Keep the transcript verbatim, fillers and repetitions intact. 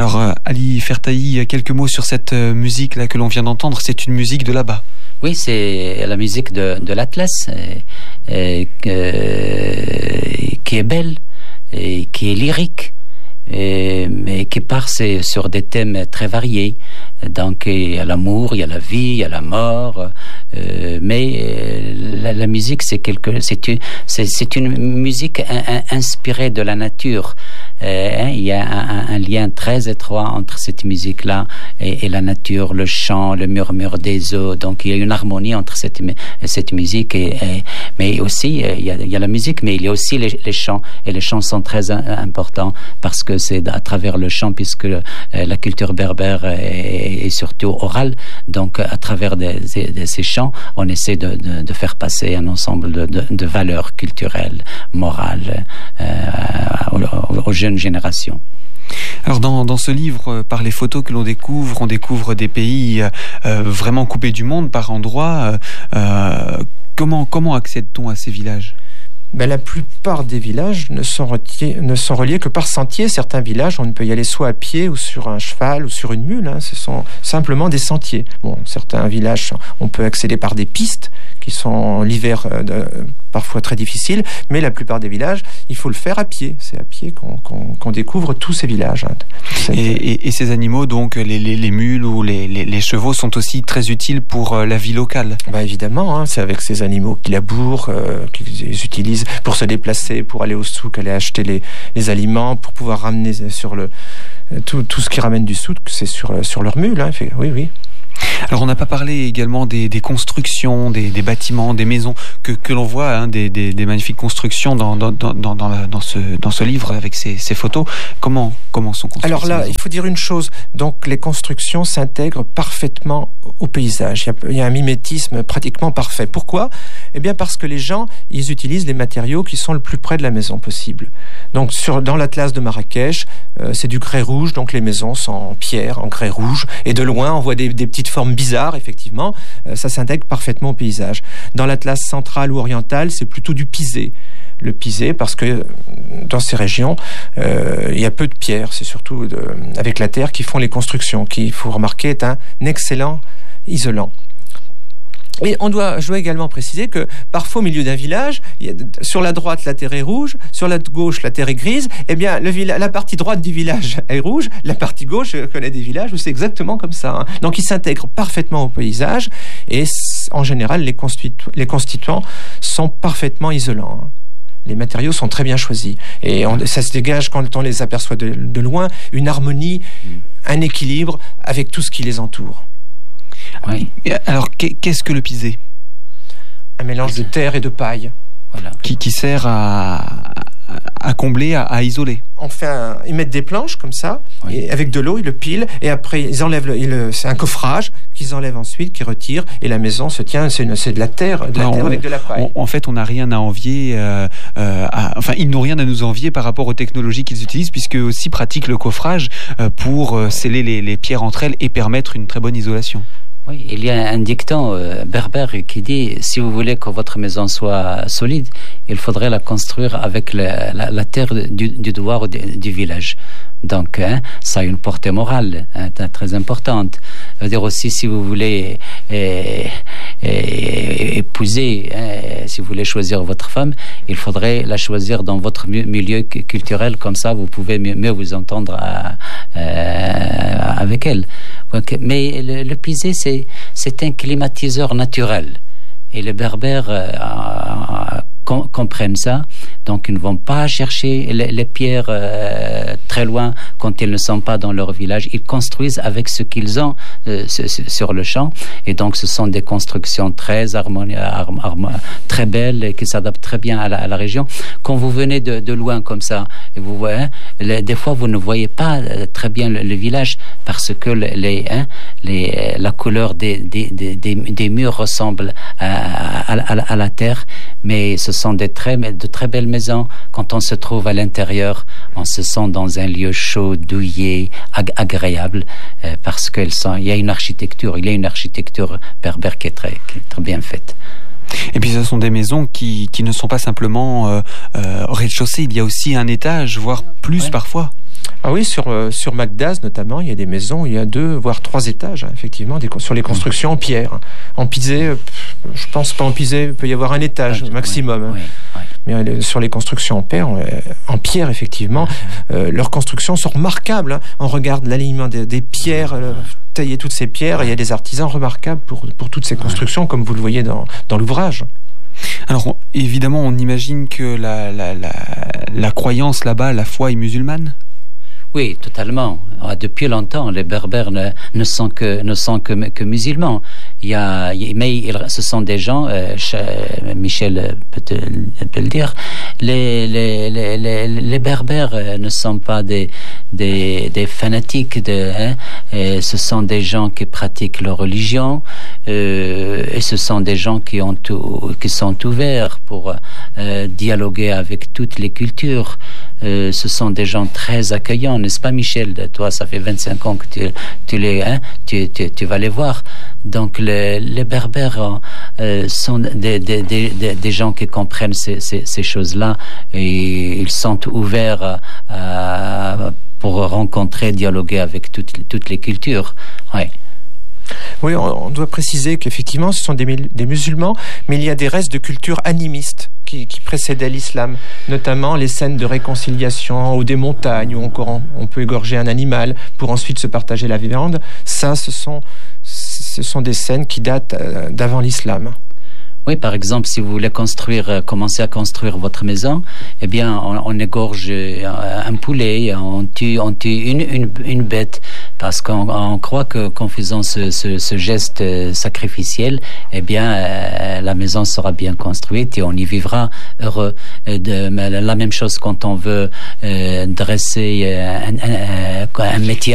Alors euh, Ali Fertahi, quelques mots sur cette euh, musique là que l'on vient d'entendre. C'est une musique de là-bas. Oui, c'est la musique de, de l'Atlas, et, et, et, qui est belle, et qui est lyrique, et, mais qui part sur des thèmes très variés. Donc il y a l'amour, il y a la vie, il y a la mort, euh, mais euh, la, la musique c'est quelque, c'est une, c'est, c'est une musique in, in, inspirée de la nature. Euh, il y a un, un lien très étroit entre cette musique-là et, et la nature, le chant, le murmure des eaux. Donc il y a une harmonie entre cette, cette musique et, et mais aussi il y, a, il y a la musique, mais il y a aussi les, les chants, et les chants sont très importants parce que c'est à travers le chant, puisque euh, la culture berbère est, est surtout orale. Donc à travers de, de, de ces chants, on essaie de, de, de faire passer un ensemble de, de, de valeurs culturelles, morales euh, aux, aux jeunes génération. Alors dans, dans ce livre, par les photos que l'on découvre, on découvre des pays euh, vraiment coupés du monde par endroits. Euh, comment, comment accède-t-on à ces villages ? Ben, la plupart des villages ne sont, reliés, ne sont reliés que par sentiers. Certains villages, on ne peut y aller soit à pied ou sur un cheval ou sur une mule. Hein. Ce sont simplement des sentiers. Bon, certains villages, on peut accéder par des pistes qui sont l'hiver euh, de, parfois très difficiles, mais la plupart des villages, il faut le faire à pied. C'est à pied qu'on, qu'on, qu'on découvre tous ces villages. Hein. Et, et, et ces animaux, donc les, les, les mules ou les, les, les chevaux, sont aussi très utiles pour euh, la vie locale. Ben, évidemment, hein, c'est avec ces animaux qu'ils labourent, euh, qu'ils utilisent pour se déplacer, pour aller au souk, aller acheter les, les aliments, pour pouvoir ramener sur le tout, tout ce qui ramène du souk, c'est sur, sur leur mule. Hein. Oui, oui. Alors on n'a pas parlé également des, des constructions, des, des bâtiments, des maisons que, que l'on voit, hein, des, des, des magnifiques constructions dans, dans, dans, dans, la, dans, ce, dans ce livre avec ces, ces photos. Comment, comment sont construites? Alors là, il faut dire une chose. Donc les constructions s'intègrent parfaitement au paysage. Il y a, il y a un mimétisme pratiquement parfait. Pourquoi? Eh bien parce que les gens, ils utilisent les matériaux qui sont le plus près de la maison possible. Donc sur, dans l'Atlas de Marrakech, euh, c'est du grès rouge, donc les maisons sont en pierre, en grès rouge. Et de loin, on voit des, des petites formes bizarres, effectivement. Euh, ça s'intègre parfaitement au paysage. Dans l'Atlas central ou oriental, c'est plutôt du pisé. Le pisé, parce que dans ces régions, euh, il y a peu de pierres. C'est surtout de, avec la terre qui font les constructions, qui, il faut remarquer, est un excellent isolant. Et on doit, je dois également préciser que parfois au milieu d'un village, il y a, sur la droite la terre est rouge, sur la gauche la terre est grise. Eh bien, le villa, la partie droite du village est rouge, la partie gauche, je connais des villages où c'est exactement comme ça. Hein. Donc, ils s'intègrent parfaitement au paysage et en général, les, constitu- les constituants sont parfaitement isolants. Hein. Les matériaux sont très bien choisis et on, ça se dégage quand on les aperçoit de, de loin, une harmonie, un équilibre avec tout ce qui les entoure. Oui. Alors, qu'est-ce que le pisé? Un mélange de terre et de paille. Voilà. Qui, qui sert à, à combler, à, à isoler. On fait un, ils mettent des planches comme ça, oui. Et avec de l'eau, ils le pilent, et après ils enlèvent, le, ils, c'est un coffrage qu'ils enlèvent ensuite, qu'ils retirent, et la maison se tient, c'est, une, c'est de la terre, de la non, terre on, avec de la paille. On, en fait, on n'a rien à envier, euh, euh, à, enfin, ils n'ont rien à nous envier par rapport aux technologies qu'ils utilisent, puisque aussi pratiquent le coffrage euh, pour euh, sceller les, les pierres entre elles et permettre une très bonne isolation. Oui, il y a un dicton euh, berbère qui dit si vous voulez que votre maison soit solide, il faudrait la construire avec la, la, la terre du, du devoir du, du village. Donc, hein, ça a une portée morale hein, très importante. Je veux dire aussi, si vous voulez eh, eh, épouser, hein, si vous voulez choisir votre femme, il faudrait la choisir dans votre milieu culturel, comme ça vous pouvez mieux, mieux vous entendre à, à, avec elle. Donc, mais le, le pisé, c'est, c'est un climatiseur naturel. Et les Berbères euh, com- comprennent ça, donc ils ne vont pas chercher les, les pierres euh, très loin quand ils ne sont pas dans leur village. Ils construisent avec ce qu'ils ont euh, sur le champ, et donc ce sont des constructions très harmonieuses, harm- harm- très belles et qui s'adaptent très bien à la, à la région. Quand vous venez de, de loin comme ça, et vous voyez, les, des fois vous ne voyez pas très bien le, le village parce que les, hein, les, la couleur des, des, des, des, des murs ressemble à À, à, à la terre, mais ce sont des très, de très belles maisons. Quand on se trouve à l'intérieur, on se sent dans un lieu chaud, douillet, ag- agréable, euh, parce qu'il y a une architecture, il y a une architecture berbère qui est très, qui est très bien faite. Et puis ce sont des maisons qui, qui ne sont pas simplement euh, euh, au rez-de-chaussée, il y a aussi un étage, voire plus ouais. parfois. Ah oui, sur, euh, sur Magdaz notamment, il y a des maisons, il y a deux, voire trois étages, hein, effectivement, des, sur les constructions en pierre. En pisé, euh, je pense pas en pisé, il peut y avoir un étage ah, maximum. Oui, hein. oui, oui. Mais sur les constructions en pierre, en pierre effectivement, euh, leurs constructions sont remarquables. Hein. On regarde l'alignement des, des pierres, euh, tailler toutes ces pierres, et il y a des artisans remarquables pour, pour toutes ces constructions, comme vous le voyez dans, dans l'ouvrage. Alors évidemment, on imagine que la, la, la, la croyance là-bas, la foi est musulmane. Oui, totalement. Depuis longtemps, les Berbères ne, ne sont que ne sont que, que musulmans. Il y a, mais il, ce sont des gens. Euh, Michel peut, te, peut le dire. Les les, les les les Berbères ne sont pas des des, des fanatiques. De, hein, et ce sont des gens qui pratiquent leur religion. Euh, et ce sont des gens qui ont tout, qui sont ouverts pour euh, dialoguer avec toutes les cultures. Euh, ce sont des gens très accueillants, n'est-ce pas, Michel? Toi, ça fait vingt-cinq ans que tu, tu, les, hein, tu, tu, tu vas les voir. Donc, les, les Berbères euh, sont des, des, des, des gens qui comprennent ces, ces, ces choses-là et ils sont ouverts à, pour rencontrer, dialoguer avec toutes, toutes les cultures. Ouais. Oui, on doit préciser qu'effectivement, ce sont des, des musulmans, mais il y a des restes de culture animiste qui, qui précédaient l'islam, notamment les scènes de réconciliation ou des montagnes où encore on, on peut égorger un animal pour ensuite se partager la viande. Ça, ce sont, ce sont des scènes qui datent d'avant l'islam. Oui, par exemple, si vous voulez construire, commencer à construire votre maison, eh bien, on, on égorge un poulet, on tue, on tue une, une, une bête, parce qu'on on croit que qu'en faisant ce, ce, ce geste sacrificiel, eh bien, euh, la maison sera bien construite et on y vivra heureux. De, la même chose quand on veut euh, dresser un, un, un, un métier